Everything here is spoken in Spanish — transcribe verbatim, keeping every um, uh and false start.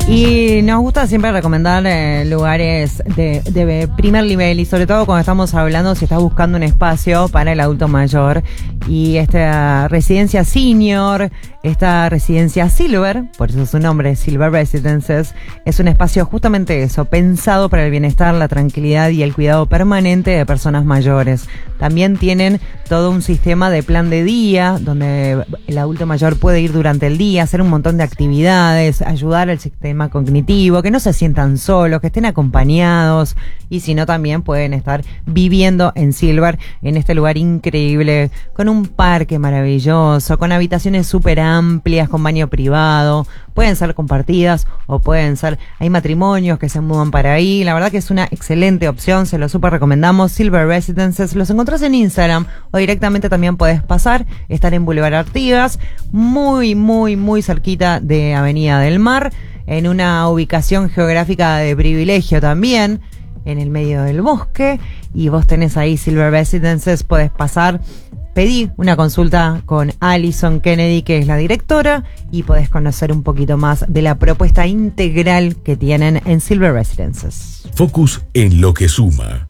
Y nos gusta siempre recomendar eh, lugares de, de primer nivel y sobre todo cuando estamos hablando si estás buscando un espacio para el adulto mayor. Y esta residencia senior, esta residencia Silver, por eso su nombre, Silver Residences, es un espacio justamente eso, pensado para el bienestar, la tranquilidad y el cuidado permanente de personas mayores. También tienen todo un sistema de plan de día, donde el adulto mayor puede ir durante el día, hacer un montón de actividades, ayudar al sistema cognitivo, que no se sientan solos, que estén acompañados, y si no también pueden estar viviendo en Silver, en este lugar increíble, con un parque maravilloso, con habitaciones súper amplias, con baño privado. Pueden ser compartidas o pueden ser, hay matrimonios que se mudan para ahí. La verdad que es una excelente opción, se lo súper recomendamos. Silver Residences, los encontrás en Instagram o directamente también puedes pasar, estar en Boulevard Artigas, muy, muy, muy cerquita de Avenida del Mar, en una ubicación geográfica de privilegio también, en el medio del bosque, y vos tenés ahí Silver Residences, podés pasar. Pedí una consulta con Alison Kennedy, que es la directora, y podés conocer un poquito más de la propuesta integral que tienen en Silver Residences. Focus en lo que suma.